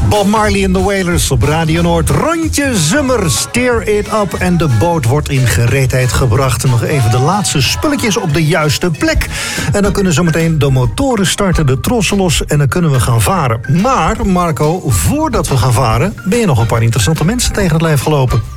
Bob Marley en de Wailers op Radio Noord. Rondje Zummer, steer it up. En de boot wordt in gereedheid gebracht. Nog even de laatste spulletjes op de juiste plek. En dan kunnen zometeen de motoren starten, de trossen los. En dan kunnen we gaan varen. Maar, Marco, voordat we gaan varen, ben je nog een paar interessante mensen tegen het lijf gelopen.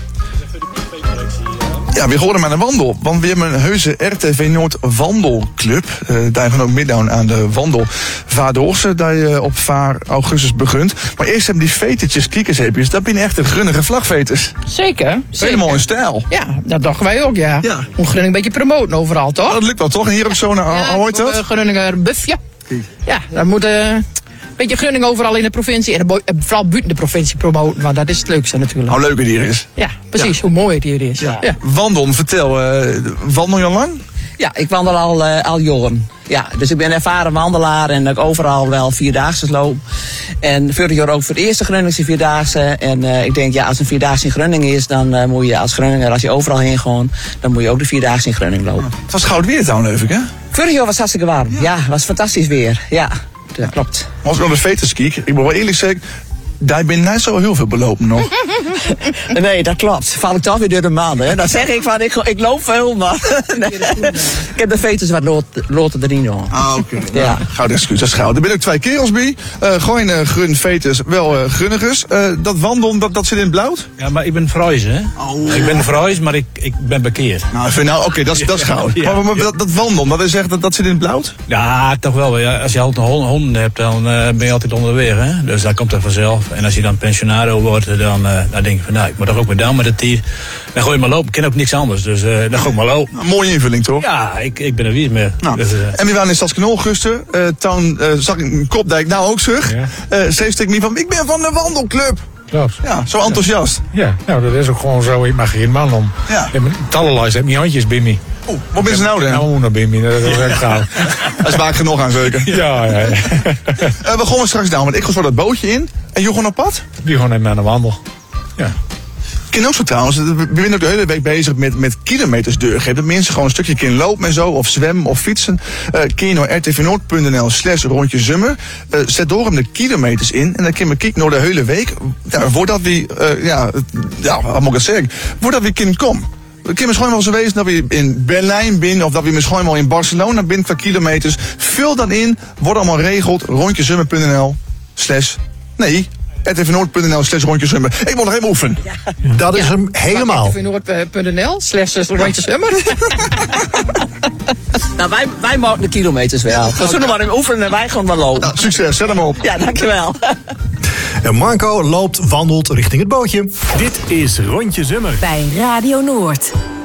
Ja, we horen maar een wandel. Want we hebben een heuse RTV Noord wandelclub. Daar gaan ook midden aan de wandelvaardorse. Dat je op 4 augustus begint. Maar eerst hebben die vetertjes, kiekersheepjes. Dat zijn echt de grunnige vlagveters. Zeker. Helemaal in stijl. Ja, dat dachten wij ook, ja. Moet Groningen een beetje promoten overal, toch? Dat lukt wel, toch? En hier ook zo'n, hoe heet dat? Groninger buffje. Ja, dat moet... Een beetje Groningen overal in de provincie. En vooral buiten de provincie promoten. Want dat is het leukste natuurlijk. Hoe leuk het hier is. Ja, precies. Hoe mooi het hier is. Ja. Wandel, vertel. Wandel je al lang? Ja, ik wandel al jaren. Ja, dus ik ben ervaren wandelaar en ik overal wel 4-daagse loop. En vorig jaar ook voor de eerste Groningse 4-daagse. En ik denk, ja, als een 4-daagse in Groningen is, dan moet je als Groninger, als je overal heen gaat, dan moet je ook de 4-daagse in Groningen lopen. Het was goud weer trouwens, leuk, hè? Vorig jaar was het hartstikke warm. Ja, was fantastisch weer. Ja, dat klopt. Als ik naar de veters kijk, ik moet wel eerlijk zeggen, daar ben net zo heel veel belopen nog. Nee, dat klopt. Val ik toch weer door de maanden. Hè? Dan zeg ik van, ik loop veel, maar nee. Ik heb de veters wat loten erin nog. Ah, oké. Ja. Goud excuus, dat is goud. Er zijn ook 2 kerels bij. Gewoon grun veters, wel grunnigers. Dat wandelen, dat zit in het blauw? Ja, maar ik ben Fries, hè? Oh. Ik ben Fries, maar ik ben bekeerd. Nou, oké, dat is goud. Ja. Maar dat wandelen, dat is echt, dat zit in het blauw? Ja, toch wel. Ja, als je altijd honden hebt, dan ben je altijd onderweg, hè? Dus dat komt er vanzelf. En als je dan pensionado wordt, dan denk je van, nou, ik moet toch ook weer down met het tier. Dan gooi je maar lopen. Ik ken ook niks anders, dus dan gooi ik maar lopen. Een mooie invulling, toch? Ja, ik ben er wie meer. Nou, dus, en we waren in Stadskanaal gisteren. Toen zag ik een kopdijk nou ook terug. Ja. Ze steekt niet van, ik ben van de wandelclub. Klopt. Ja, zo enthousiast. Ja, nou, dat is ook gewoon zo. Ik mag geen man om. Ja. Tallenlijst heb mijn handjes bij me. Oh, wat ben je nou dan? Nou, nog bij me. Dat is echt gaaf. Dat is waar ik genoeg aan, zeker. Ja. We gaan straks down, want ik ga zo dat bootje in. En je gewoon op pad? Die gewoon even aan de wandel. Ja. Ik ken ook zo trouwens, we zijn ook de hele week bezig met kilometers doorgeven. Dat mensen gewoon een stukje kunnen lopen en zo, of zwemmen of fietsen. Kun je naar rtvnoord.nl/rondjezummer. Zet door hem de kilometers in en dan kun je kijken naar de hele week. Ja, voordat we, wat moet ik zeggen, voordat we kunnen komen. We kunnen misschien wel zo wezen dat we in Berlijn binnen, of dat we misschien wel in Barcelona binnen qua kilometers. Vul dat in, wordt allemaal regeld, rtvnoord.nl/rondjezummer. Ik wil nog even oefenen. Ja. Dat is hem helemaal. rtvnoord.nl/rondjezummer. Nou, wij maken de kilometers wel. We zullen maar even oefenen en wij gaan maar lopen. Nou, succes, zet hem op. Ja, dankjewel. En Marco wandelt richting het bootje. Dit is Rondje Zummer bij Radio Noord.